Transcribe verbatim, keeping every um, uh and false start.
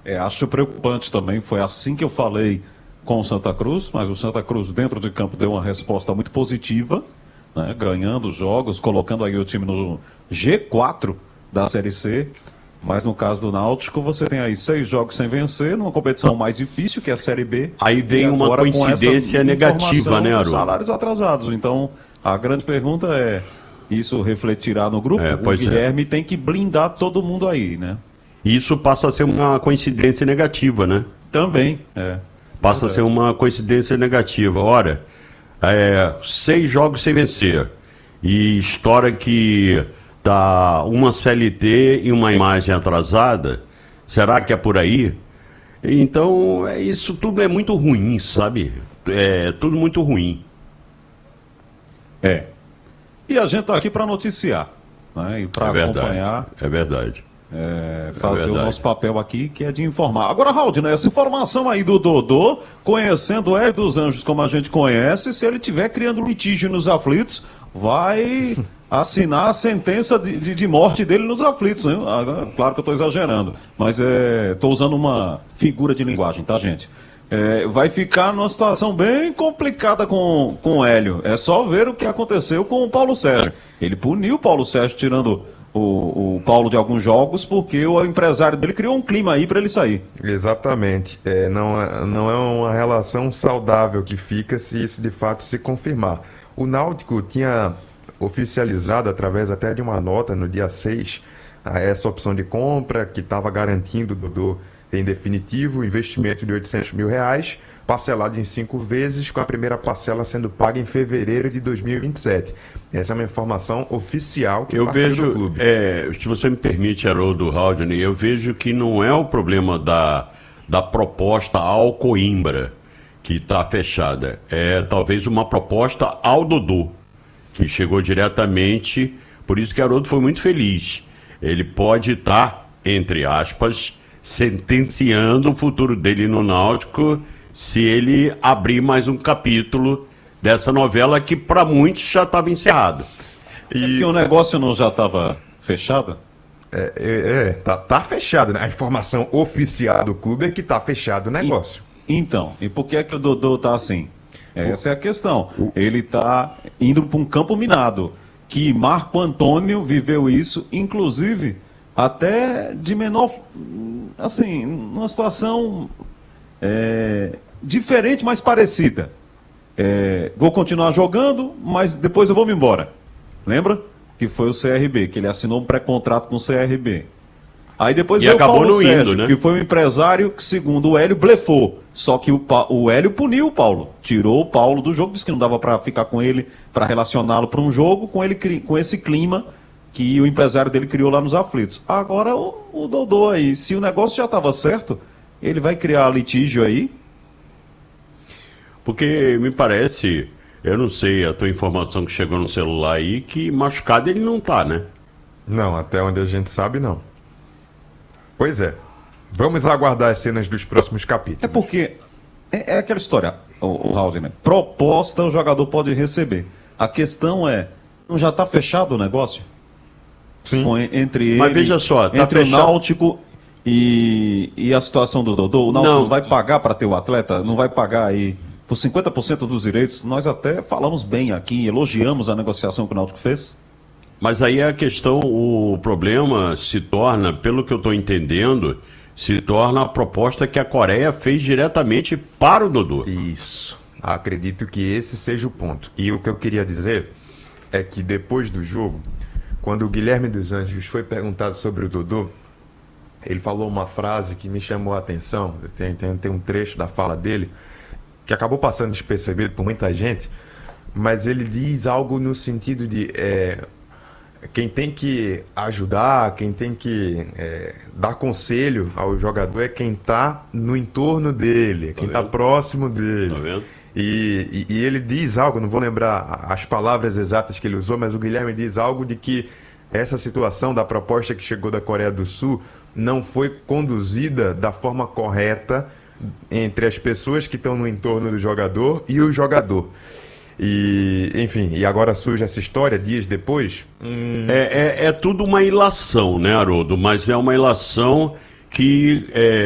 É, acho preocupante também, foi assim que eu falei com o Santa Cruz, mas o Santa Cruz dentro de campo deu uma resposta muito positiva, né, ganhando jogos, colocando aí o time no G quatro da Série C, mas no caso do Náutico você tem aí seis jogos sem vencer, numa competição mais difícil que é a Série B. Aí vem uma coincidência negativa, né, Haroldo? Salários atrasados, então a grande pergunta é, isso refletirá no grupo? É, o pois Guilherme é. tem que blindar todo mundo aí, né? Isso passa a ser uma coincidência negativa, né? Também, é. Passa a ser uma coincidência negativa. Ora, é, seis jogos sem vencer. E história que tá uma C L T e uma imagem atrasada. Será que é por aí? Então, é, isso tudo é muito ruim, sabe? É tudo muito ruim. É. E a gente tá aqui para noticiar, né? E para É verdade, acompanhar. é verdade. É, fazer É o nosso papel aqui, que é de informar. Agora, Raul, né, essa informação aí do Dodô, conhecendo o Hélio dos Anjos como a gente conhece, se ele estiver criando litígio nos aflitos, vai assinar a sentença de, de, de morte dele nos aflitos, hein? Claro que eu estou exagerando, mas estou é, usando uma figura de linguagem, tá, gente? É, vai ficar numa situação bem complicada com, com o Hélio. É só ver o que aconteceu com o Paulo Sérgio. Ele puniu o Paulo Sérgio tirando O, o Paulo de alguns jogos, porque o empresário dele criou um clima aí para ele sair. Exatamente. É, não, é, não é uma relação saudável que fica se isso de fato se confirmar. O Náutico tinha oficializado, através até de uma nota no dia seis, essa opção de compra, que estava garantindo, Dodô, em definitivo, o investimento de oitocentos mil reais, parcelado em cinco vezes, com a primeira parcela sendo paga em fevereiro de dois mil e vinte e sete. Essa é uma informação oficial que eu partiu vejo, do clube. É, se você me permite, Haroldo, Haldane, eu vejo que não é o problema da, da proposta ao Coimbra, que está fechada. É talvez uma proposta ao Dodô, que chegou diretamente, por isso que Haroldo foi muito feliz. Ele pode estar, entre aspas, sentenciando o futuro dele no Náutico, se ele abrir mais um capítulo dessa novela que para muitos já estava encerrado. E é que o negócio não já estava fechado? É, é, é tá, tá fechado, né? A informação oficial do clube é que tá fechado o negócio. E, então, e por que é que o Dodô tá assim? Essa é a questão. Ele tá indo para um campo minado, que Marco Antônio viveu isso, inclusive até de menor, assim, numa situação é, diferente, mas parecida. É, vou continuar jogando, mas depois eu vou me embora. Lembra? Que foi o C R B, que ele assinou um pré-contrato com o C R B. Aí depois e veio o acabou Paulo no Sérgio, indo, né? que foi um empresário que, segundo o Hélio, blefou. Só que o, o Hélio puniu o Paulo. Tirou o Paulo do jogo, disse que não dava para ficar com ele, para relacioná-lo para um jogo, com, ele, com esse clima que o empresário dele criou lá nos aflitos. Agora o, o Dodô aí, se o negócio já estava certo, ele vai criar litígio aí? Porque me parece, eu não sei, a tua informação que chegou no celular aí, que machucado ele não tá, né? Não, até onde a gente sabe, não. Pois é. Vamos aguardar as cenas dos próximos capítulos. É porque é, é aquela história, o, o Haldner, proposta o jogador pode receber. A questão é, não já está fechado o negócio? Sim. Com, entre Mas ele, veja só, tá entre fechado... o Náutico e, e a situação do Dodô. O Náutico não, não vai pagar para ter o atleta, não vai pagar aí por cinquenta por cento dos direitos. Nós até falamos bem aqui, elogiamos a negociação que o Náutico fez. Mas aí a questão, o problema se torna, pelo que eu estou entendendo, se torna a proposta que a Coreia fez diretamente para o Dodô. Isso. Acredito que esse seja o ponto. E o que eu queria dizer é que depois do jogo, quando o Guilherme dos Anjos foi perguntado sobre o Dodô, ele falou uma frase que me chamou a atenção. Tem, tem, tem um trecho da fala dele que acabou passando despercebido por muita gente, mas ele diz algo no sentido de é, quem tem que ajudar, quem tem que é, dar conselho ao jogador é quem está no entorno dele, tá quem está próximo dele. Tá vendo? E, e, e ele diz algo, não vou lembrar as palavras exatas que ele usou, mas o Guilherme diz algo de que essa situação da proposta que chegou da Coreia do Sul não foi conduzida da forma correta entre as pessoas que estão no entorno do jogador e o jogador. E, enfim, e agora surge essa história, dias depois. Hum... É, é, é tudo uma ilação, né, Haroldo? Mas é uma ilação que... É...